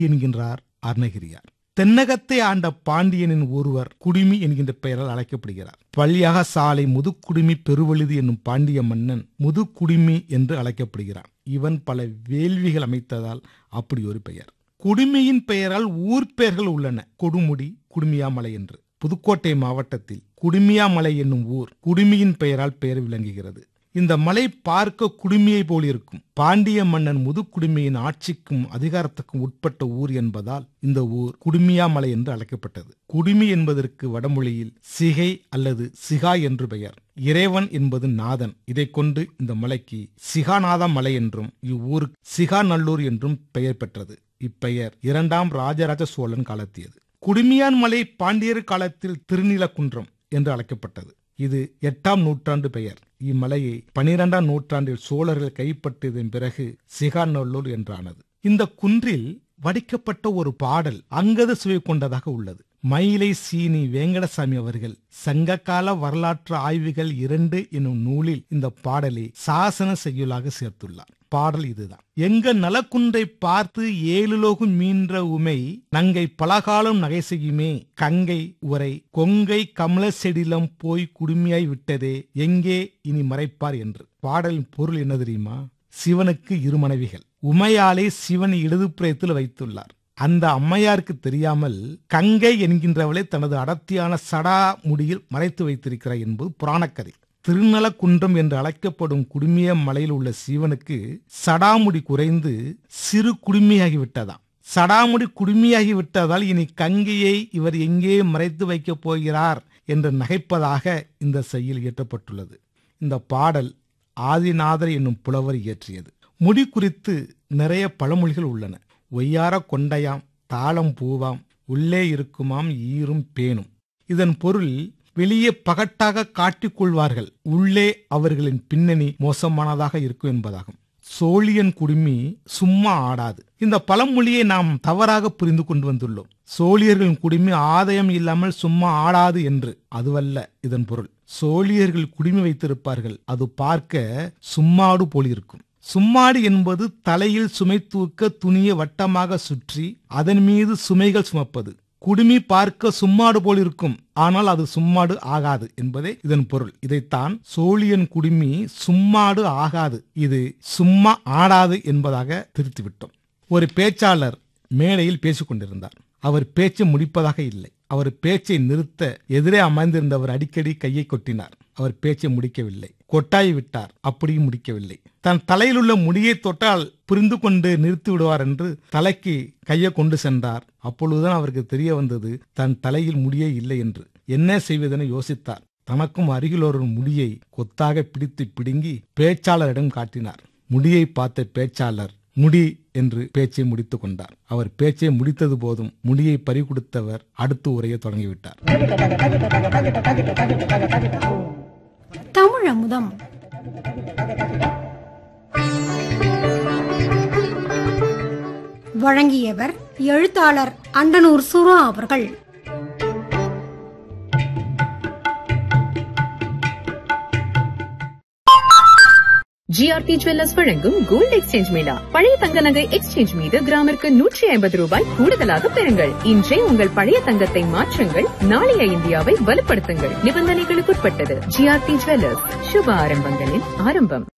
என்கின்றார் அருணகிரியார். தென்னகத்தை ஆண்ட பாண்டியனின் ஒருவர் குடுமி என்கின்ற பெயரால் அழைக்கப்படுகிறார். பள்ளியாக சாலை முதுக்குடுமி பெருவழுதி என்னும் பாண்டிய மன்னன் முதுக்குடுமி என்று அழைக்கப்படுகிறான். இவன் பல வேள்விகள் அமைத்ததால் அப்படி ஒரு பெயர். குடுமியின் பெயரால் ஊர் பெயர்கள் உள்ளன. கொடுமுடி, குடுமியாமலை என்று. புதுக்கோட்டை மாவட்டத்தில் குடுமியாமலை என்னும் ஊர் குடுமியின் பெயரால் பெயர் விளங்குகிறது. இந்த மலை பார்க்க குடுமியை போல் இருக்கும். பாண்டிய மன்னன் முதுக்குடுமியின் ஆட்சிக்கும் அதிகாரத்துக்கும் உட்பட்ட ஊர் என்பதால் இந்த ஊர் குடுமியாமலை என்று அழைக்கப்பட்டது. குடுமி என்பதற்கு வடமொழியில் சிகை அல்லது சிகா என்று பெயர். இறைவன் என்பது நாதன். இதை கொண்டு இந்த மலைக்கு சிகாநாத மலை என்றும் இவ்வூருக்கு சிகாநல்லூர் என்றும் பெயர் பெற்றது. இப்பெயர் 2ஆம் ராஜராஜ சோழன் காலத்தியது. குடுமியான் மலை பாண்டியர் காலத்தில் திருநீலக்குன்றம் என்று அழைக்கப்பட்டது. இது 8ஆம் நூற்றாண்டு பெயர். இம்மலையை 12ஆம் நூற்றாண்டில் சோழர்கள் கைப்பற்றியதன் பிறகு சிகாநல்லூர் என்றானது. இந்த குன்றில் வடிக்கப்பட்ட ஒரு பாடல் அங்கத சுவை கொண்டதாக உள்ளது. மயிலை சீனி வேங்கடசாமி அவர்கள் சங்ககால வரலாற்று ஆய்வுகள் 2 என்னும் நூலில் இந்த பாடலை சாசன செய்யுளாக சேர்த்துள்ளார். பாடல் இதுதான். எங்க நலக்குன்றை பார்த்து 7 லோகம் மீன்ற உமை நங்கை பலகாலம் நகை செய்யுமே கங்கை உரை கொங்கை கமல செடிலம் போய் குடுமியாய் விட்டதே எங்கே இனி மறைப்பார் என்று. பாடலின் பொருள் என்ன தெரியுமா? சிவனுக்கு 2 மனைவிகள். உமையாலை சிவன் இடதுபுறத்தில் வைத்துள்ளார். அந்த அம்மையாருக்கு தெரியாமல் கங்கை என்கின்றவளை தனது அடர்த்தியான சடா முடியில் மறைத்து வைத்திருக்கிறார் என்பது புராணக்கதை. திருநலக்குன்றம் என்று அழைக்கப்படும் குடுமிய மலையில் உள்ள சிவனுக்கு சடாமுடி குறைந்து சிறு குடுமியாகிவிட்டதாம். சடாமுடி குடுமியாகிவிட்டதால் இனி கங்கையை இவர் எங்கே மறைத்து வைக்கப் போகிறார் என்று நகைப்பதாக இந்த செய்யுள் இயற்றப்பட்டுள்ளது. இந்த பாடல் ஆதிநாதர் என்னும் புலவர் இயற்றியது. முடி குறித்து நிறைய பழமொழிகள் உள்ளன. ஒய்யார கொண்டையாம், தாளம் பூவாம், உள்ளே இருக்குமாம் ஈரும் பேணும். இதன் பொருள் வெளியே பகட்டாக காட்டிக்கொள்வார்கள், உள்ளே அவர்களின் பின்னணி மோசமானதாக இருக்கும் என்பதாகும். சோழியன் குடுமி சும்மா ஆடாது. இந்த பழமொழியை நாம் தவறாக புரிந்து கொண்டு வந்துள்ளோம். சோழியர்களின் குடுமி ஆதாயம் இல்லாமல் சும்மா ஆடாது என்று. அதுவல்ல இதன் பொருள். சோழியர்கள் குடுமி வைத்திருப்பார்கள், அது பார்க்க சும்மாடு போல் இருக்கும். சும்மாடு என்பது தலையில் சுமை தூக்க துணியை வட்டமாக சுற்றி அதன் மீது சுமைகள் சுமப்பது. குடுமி பார்க்க சும்மாடு போல் இருக்கும், ஆனால் அது சும்மாடு ஆகாது என்பதே இதன் பொருள். இதைத்தான் சோழியன் குடுமி சும்மாடு ஆகாது, இது சும்மா ஆடாது என்பதாக திருத்திவிட்டோம். ஒரு பேச்சாளர் மேடையில் பேசிக் கொண்டிருந்தார். அவர் பேச்சை முடிப்பதாக இல்லை. அவர் பேச்சை நிறுத்த எதிரே அமர்ந்திருந்தவர் அடிக்கடி கையை கொட்டினார். அவர் பேச்சை முடிக்கவில்லை. கொட்டாய் விட்டார். அப்படியும் முடிக்கவில்லை. தன் தலையில் உள்ள முடியை தொட்டால் புரிந்து கொண்டு நிறுத்தி விடுவார் என்று தலைக்கு கையை கொண்டு சென்றார். அப்பொழுதுதான் அவருக்கு தெரிய வந்தது தன் தலையில் முடியே இல்லை என்று. என்ன செய்வதென யோசித்தார். தனக்கும் அருகில் ஒரு முடியை கொத்தாக பிடித்து பிடுங்கி பேச்சாளரிடம் காட்டினார். முடியை பார்த்த பேச்சாளர் முடி என்று பேச்சை முடித்துக் கொண்டார். அவர் பேச்சை முடித்தது போதும் முடியை பறிகொடுத்தவர் அடுத்து உரையை தொடங்கிவிட்டார். தமிழமுதம். வழங்கியவர் எழுத்தாளர் அண்டனூர் சுரா அவர்கள். ஜிஆர்டி ஜுவல்லர்ஸ் வழங்கும் கோல்ட் எக்ஸ்சேஞ்ச் மேளா. பழைய தங்க நகை எக்ஸ்சேஞ்ச் மீது கிராமிற்கு 150 ரூபாய் கூடுதலாக பெறுங்கள். இன்றே உங்கள் பழைய தங்கத்தை மாற்றுங்கள், நாளைய இந்தியாவை வலுப்படுத்துங்கள். நிபந்தனைகளுக்குட்பட்டது. ஜிஆர்டி ஜுவல்லர்ஸ், சுப ஆரம்பங்களின் ஆரம்பம்.